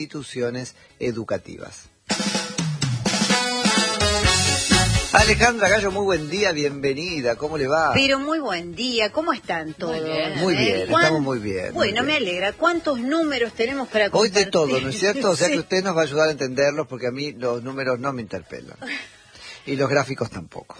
instituciones educativas. Alejandra Gallo, muy buen día, bienvenida, ¿cómo le va? Pero muy buen día, ¿cómo están todos? Muy bien, estamos muy bien. Bueno, me alegra. ¿Cuántos números tenemos para compartir? Hoy de todo, ¿no es cierto? O sea Sí. que usted nos va a ayudar a entenderlos porque a mí los números no me interpelan. Y los gráficos tampoco.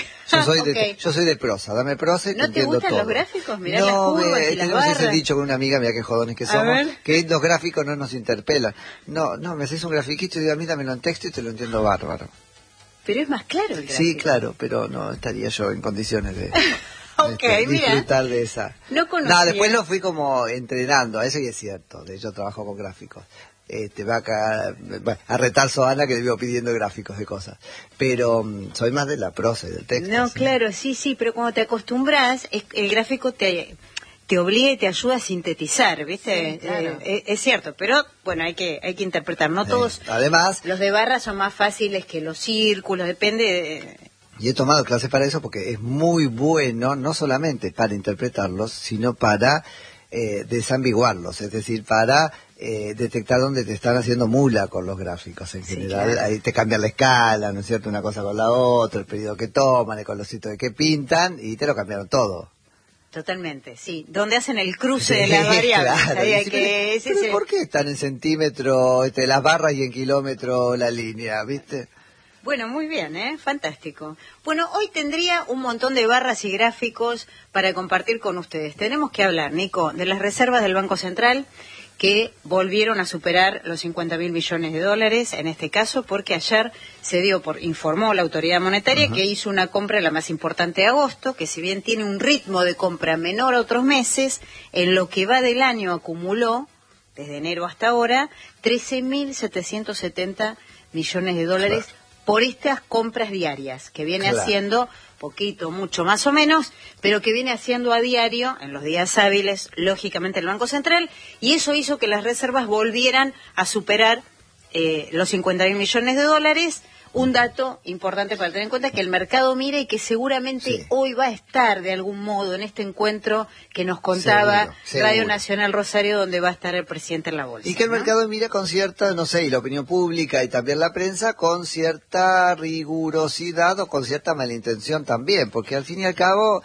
Yo soy de prosa, dame prosa y te entiendo todo. ¿No te gustan los gráficos? Mirá las curvas y las tenemos barras. ese dicho con una amiga, mira qué jodones que somos, que los gráficos no nos interpelan. No, me haces un grafiquito y digo, a mí dámelo en texto y te lo entiendo bárbaro. Pero es más claro el gráfico. Sí, claro, pero no estaría yo en condiciones de disfrutar de esa. No conocía. No, después lo fui como entrenando, eso y es cierto, de hecho trabajo con gráficos. Te va a retar Soana que le vivo pidiendo gráficos de cosas, pero soy más de la prosa y del texto. No, ¿sí? claro, sí, pero cuando te acostumbras, el gráfico te obliga y te ayuda a sintetizar, ¿viste? Sí, claro. Es cierto, pero bueno, hay que interpretar. No todos. Además, los de barra son más fáciles que los círculos, depende. Y he tomado clases para eso porque es muy bueno, no solamente para interpretarlos, sino para desambiguarlos, es decir, para detectar dónde te están haciendo mula con los gráficos en general. Claro. Ahí te cambian la escala, ¿no es cierto? Una cosa con la otra, el periodo que toman, el colorcito de que pintan, y te lo cambiaron todo. Totalmente, sí. Donde hacen el cruce de las variables. Claro. Pero ¿por qué están en centímetro las barras y en kilómetro la línea, viste? Bueno, muy bien, fantástico. Bueno, hoy tendría un montón de barras y gráficos para compartir con ustedes. Tenemos que hablar, Nico, de las reservas del Banco Central que volvieron a superar los 50.000 millones de dólares, en este caso porque ayer informó la autoridad monetaria que hizo una compra la más importante de agosto, que si bien tiene un ritmo de compra menor a otros meses, en lo que va del año acumuló, desde enero hasta ahora, 13.770 millones de dólares por estas compras diarias, que viene haciendo poquito, mucho, más o menos, pero que viene haciendo a diario, en los días hábiles, lógicamente el Banco Central, y eso hizo que las reservas volvieran a superar los 50.000 millones de dólares. Un dato importante para tener en cuenta que el mercado mira y que seguramente hoy va a estar de algún modo en este encuentro que nos contaba seguro. Radio Nacional Rosario, donde va a estar el presidente en la bolsa. Y que el mercado mira con cierta, y la opinión pública y también la prensa, con cierta rigurosidad o con cierta malintención también, porque al fin y al cabo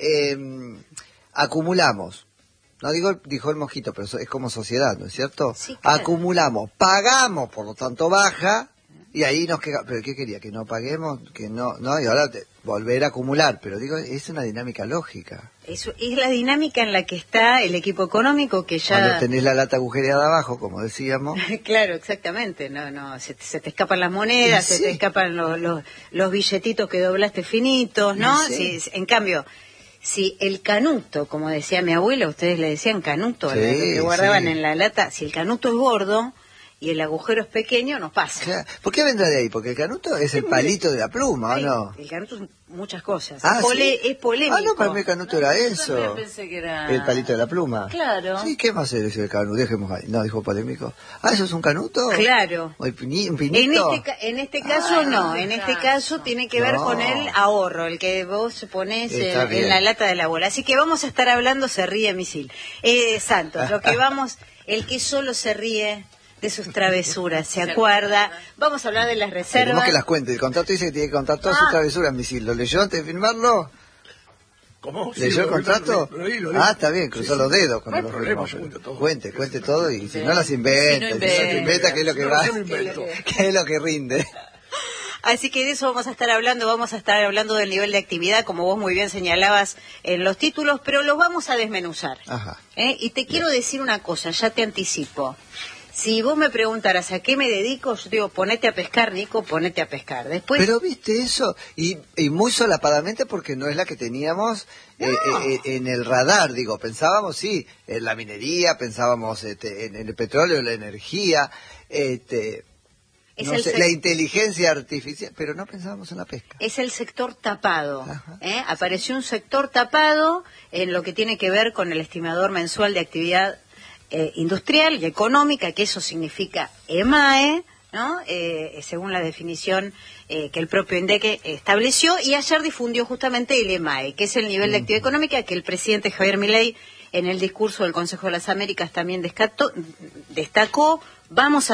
acumulamos. No dijo el mosquito, pero es como sociedad, ¿no es cierto? Sí, claro. Acumulamos, pagamos, por lo tanto baja. Y ahí nos queda, pero ¿qué quería? ¿Que no paguemos? Que no, y ahora volver a acumular, pero digo, es una dinámica lógica. Eso es la dinámica en la que está el equipo económico que ya... Cuando tenés la lata agujereada abajo, como decíamos. Claro, exactamente, se te escapan las monedas, se te escapan los billetitos que doblaste finitos, ¿no? Sí. En cambio, si el canuto, como decía mi abuela, ustedes le decían canuto, que guardaban en la lata, si el canuto es gordo y el agujero es pequeño, nos pasa. Claro. ¿Por qué vendrá de ahí? Porque el canuto es el palito de la pluma, ¿o no? El canuto es muchas cosas. ¿Sí? Es polémico. No, para mí el canuto era eso. Yo pensé que era... El palito de la pluma. Claro. Sí, ¿qué más es el canuto? Dejemos ahí. No, dijo polémico. ¿Eso es un canuto? Claro. ¿Un pinito? En este caso no. En este caso tiene que ver con el ahorro, el que vos ponés en la lata de la bola. Así que vamos a estar hablando, se ríe Misil. Santos, el que solo se ríe de sus travesuras, ¿se acuerda? Vamos a hablar de las reservas. Queremos que las cuente. El contrato dice que tiene que contar todas sus travesuras, Misil. ¿Lo leyó antes de firmarlo? ¿Cómo? ¿Leyó el contrato? Lo leí. Está bien, cruzó los dedos cuando lo firmó. Cuente todo y si no las inventa, que es lo que va, que es lo que rinde. Así que de eso vamos a estar hablando del nivel de actividad, como vos muy bien señalabas en los títulos, pero los vamos a desmenuzar. Y te quiero decir una cosa, ya te anticipo. Si vos me preguntaras a qué me dedico, yo digo, ponete a pescar, Nico, ponete a pescar. Después... Pero viste eso, y muy solapadamente porque no es la que teníamos en el radar, pensábamos, en la minería, pensábamos en el petróleo, la energía, la inteligencia artificial, pero no pensábamos en la pesca. Es el sector tapado. Apareció un sector tapado en lo que tiene que ver con el estimador mensual de actividad industrial y económica, que eso significa EMAE, ¿no? Según la definición que el propio INDEC estableció, y ayer difundió justamente el EMAE, que es el nivel de actividad económica que el presidente Javier Milei en el discurso del Consejo de las Américas también destacó. Vamos a